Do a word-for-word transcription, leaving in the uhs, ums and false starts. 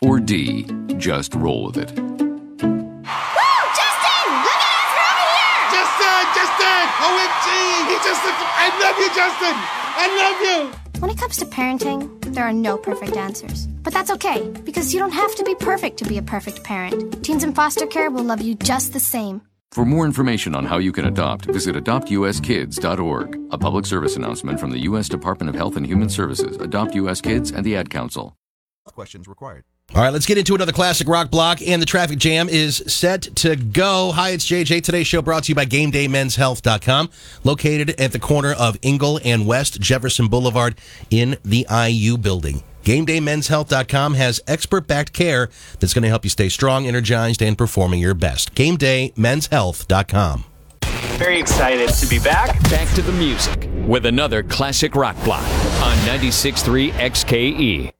Or D, just roll with it? Woo! Justin! Look at us! We're over here! Justin! Justin! O M G! He just looked... I love you, Justin! I love you! When it comes to parenting, there are no perfect answers. But that's okay, because you don't have to be perfect to be a perfect parent. Teens in foster care will love you just the same. For more information on how you can adopt, visit adopt u s kids dot org. A public service announcement from the U S Department of Health and Human Services, Adopt U S Kids, and the Ad Council. Questions required. All right, let's get into another classic rock block, and the traffic jam is set to go. Hi, it's J J. Today's show brought to you by game day men's health dot com, located at the corner of Ingle and West Jefferson Boulevard in the I U building. game day men's health dot com has expert-backed care that's going to help you stay strong, energized, and performing your best. game day men's health dot com. Very excited to be back. Back to the music with another classic rock block on ninety-six point three X K E.